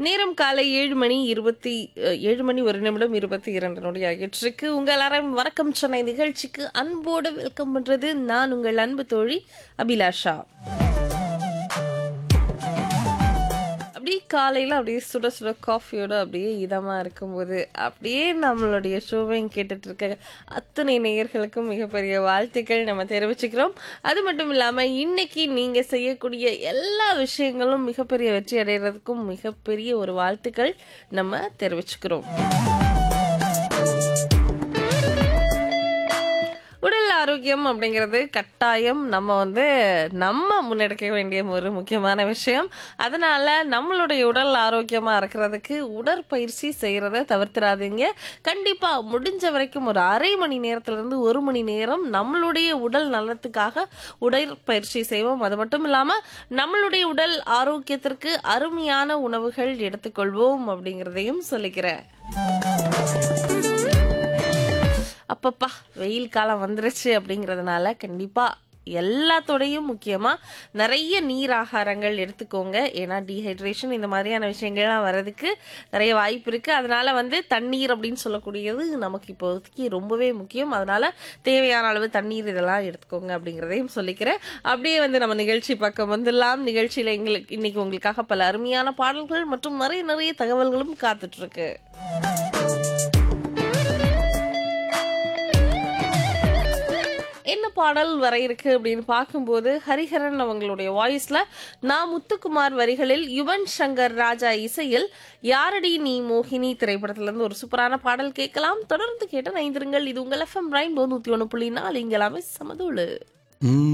நேரம் காலை 7 மணி 1 நிமிடம் 22 ஆகிட்டிருக்கு. உங்கள் எல்லாரும் வணக்கம் சென்னை நிகழ்ச்சிக்கு அன்போடு வெல்கம் பண்றது நான் உங்கள் அன்பு தோழி அபிலாஷா. அப்படியே காலையில் அப்படியே சுட சுட காஃபியோட அப்படியே இதமாக இருக்கும்போது அப்படியே நம்மளுடைய ஷோவையும் கேட்டுட்டு இருக்க அத்தனை நேயர்களுக்கும் மிகப்பெரிய வாழ்த்துக்கள் நம்ம தெரிவிச்சுக்கிறோம். அது மட்டும் இல்லாமல் இன்னைக்கு நீங்கள் செய்யக்கூடிய எல்லா விஷயங்களும் மிகப்பெரிய வெற்றி அடைகிறதுக்கும் மிகப்பெரிய ஒரு வாழ்த்துக்கள் நம்ம தெரிவிச்சுக்கிறோம். உடல் ஆரோக்கியம் அப்படிங்கிறது கட்டாயம் நம்ம முன்னெடுக்க வேண்டிய ஒரு முக்கியமான விஷயம். அதனால நம்மளுடைய உடல் ஆரோக்கியமா இருக்கிறதுக்கு உடற்பயிற்சி செய்யறத தவிர்த்திடாதீங்க. கண்டிப்பா முடிஞ்ச வரைக்கும் ஒரு அரை மணி நேரத்திலிருந்து 1 மணி நேரம் நம்மளுடைய உடல் நலத்துக்காக உடற்பயிற்சி செய்வோம். அது மட்டும் இல்லாம நம்மளுடைய உடல் ஆரோக்கியத்திற்கு அருமையான உணவுகள் எடுத்துக்கொள்வோம் அப்படிங்கிறதையும் சொல்லிக்கிறேன். அப்பப்பா வெயில் காலம் வந்துருச்சு அப்படிங்கிறதுனால கண்டிப்பாக எல்லாத்தோடையும் முக்கியமாக நிறைய நீர் ஆகாரங்கள் எடுத்துக்கோங்க. ஏன்னா டீஹைட்ரேஷன் இந்த மாதிரியான விஷயங்கள்லாம் வர்றதுக்கு நிறைய வாய்ப்பு இருக்குது. அதனால் தண்ணீர் அப்படின்னு சொல்லக்கூடியது நமக்கு இப்போதைக்கு ரொம்பவே முக்கியம். அதனால் தேவையான அளவு தண்ணீர் இதெல்லாம் எடுத்துக்கோங்க அப்படிங்கிறதையும் சொல்லிக்கிறேன். அப்படியே நம்ம நிகழ்ச்சி பக்கம் வந்துடலாம். நிகழ்ச்சியில் இன்னைக்கு உங்களுக்காக பல அருமையான பாடல்கள் மற்றும் நிறைய தகவல்களும் காத்துட்ருக்கு. என்ன பாடல் வர இருக்கு அப்படின்னு பார்க்கும்போது ஹரிஹரன் அவங்களுடைய வாய்ஸ்ல நான் முத்துக்குமார் வரிகளில் யுவன் சங்கர் ராஜா இசையில் யாரடி நீ மோகினி திரைப்படத்துல இருந்து ஒரு சூப்பரான பாடல் கேட்கலாம். தொடர்ந்து கேட்டு நைந்திருங்கள். இது உங்கள் FM ரெயின்போ 101.4 இங்க எல்லாமே சமதூளு.